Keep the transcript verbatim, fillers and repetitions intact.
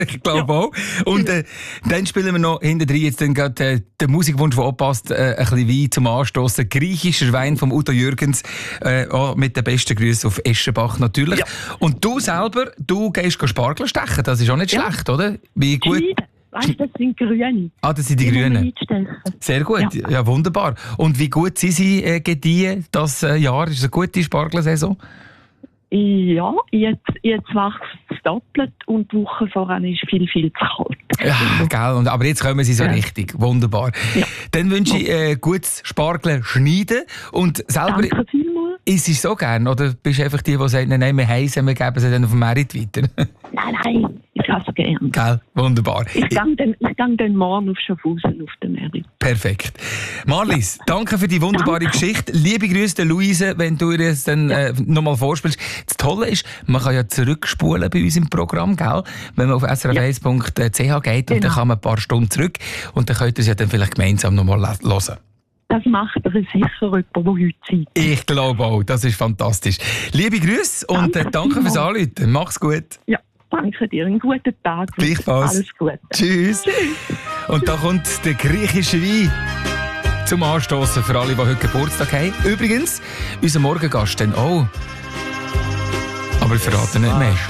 Ich glaube ja. auch. Und äh, dann spielen wir noch hinterher jetzt dann gerade äh, den Musikwunsch, der auch passt, äh, ein bisschen Wein zum Anstossen. Griechischer Wein vom Udo Jürgens, äh, auch mit den besten Grüßen auf Eschenbach natürlich. Ja. Und du selber, du gehst Spargel stechen, das ist auch nicht ja. schlecht, oder? Wie gut... Schneiden. Weißt du, das sind Grüne. Ah, das sind die, die Grünen. Sehr gut, ja. ja wunderbar. Und wie gut sind sie äh, gediehen, das äh, Jahr? Ist es eine gute Spargelsaison? Ja, jetzt, jetzt wächst es doppelt und die Woche voran ist viel, viel zu kalt. Ja, gell. Und, aber jetzt kommen sie so ja. richtig. Wunderbar. Ja. Dann wünsche ich äh, gutes Spargel schneiden. Und selber Danke vielmals. Isst du es so gern? Oder bist du einfach die, die sagen, nein, wir heißen, wir geben sie dann auf dem Merit weiter? Nein, nein, ich kann es gerne. Gell, wunderbar. Ich gehe dann, dann morgen auf Schaffhausen auf den Merit. Perfekt. Marlies, ja. danke für die wunderbare danke. Geschichte. Liebe Grüße der Luise, wenn du ihr es dann ja. äh, nochmal vorspielst. Das Tolle ist, man kann ja zurückspulen bei uns im Programm, gell? Wenn man auf s r f eins punkt c h geht genau. und dann kann man ein paar Stunden zurück und dann könnt ihr es ja dann vielleicht gemeinsam nochmal hören. Das macht er sicher jemand, der heute Zeit hat. Ich glaube auch, das ist fantastisch. Liebe Grüße und danke, äh, danke fürs Anrufen. Mach's gut. Ja, danke dir. Einen guten Tag. Gleichfalls. Alles Gute. Tschüss. Tschüss. Und da kommt der griechische Wein zum Anstoßen für alle, die heute Geburtstag haben. Übrigens, unser Morgengast dann auch. Aber ich verrate nicht mehr.